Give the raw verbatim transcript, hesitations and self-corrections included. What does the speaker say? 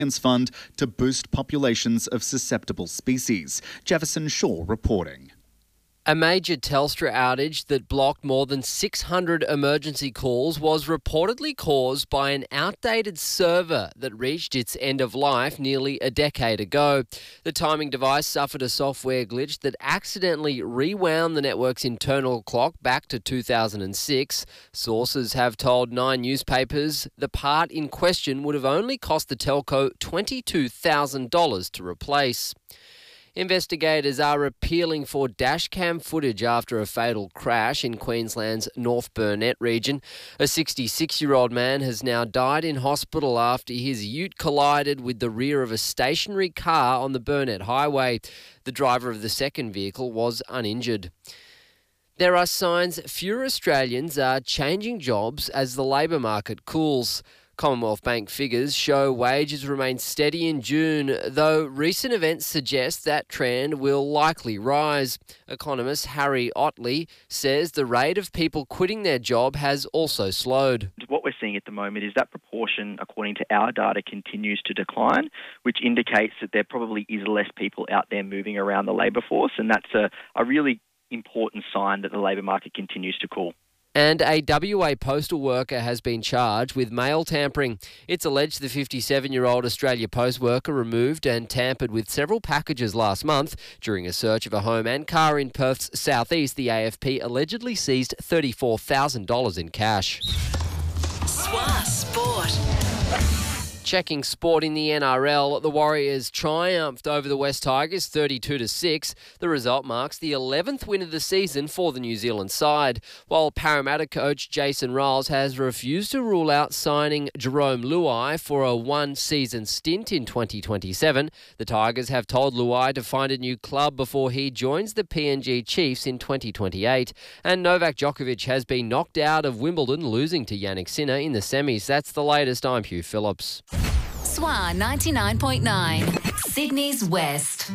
Fund to boost populations of susceptible species. Jefferson Shaw reporting. A major Telstra outage that blocked more than six hundred emergency calls was reportedly caused by an outdated server that reached its end of life nearly a decade ago. The timing device suffered a software glitch that accidentally rewound the network's internal clock back to two thousand six. Sources have told Nine newspapers the part in question would have only cost the telco twenty-two thousand dollars to replace. Investigators are appealing for dashcam footage after a fatal crash in Queensland's North Burnett region. A sixty-six-year-old man has now died in hospital after his ute collided with the rear of a stationary car on the Burnett Highway. The driver of the second vehicle was uninjured. There are signs fewer Australians are changing jobs as the labour market cools. Commonwealth Bank figures show wages remain steady in June, though recent events suggest that trend will likely rise. Economist Harry Otley says the rate of people quitting their job has also slowed. What we're seeing at the moment is that proportion, according to our data, continues to decline, which indicates that there probably is less people out there moving around the labour force, and that's a, a really important sign that the labour market continues to cool. And a W A postal worker has been charged with mail tampering. It's alleged the fifty-seven-year-old Australia Post worker removed and tampered with several packages last month. During a search of a home and car in Perth's southeast, the A F P allegedly seized thirty-four thousand dollars in cash. S W A Sport. Checking sport in the N R L, the Warriors triumphed over the West Tigers thirty-two to six. The result marks the eleventh win of the season for the New Zealand side, while Parramatta coach Jason Riles has refused to rule out signing Jerome Luai for a one-season stint in twenty twenty-seven. The Tigers have told Luai to find a new club before he joins the P N G Chiefs in twenty twenty-eight. And Novak Djokovic has been knocked out of Wimbledon, losing to Jannik Sinner in the semis. That's the latest. I'm Hugh Phillips. S W A ninety-nine point nine, Sydney's West.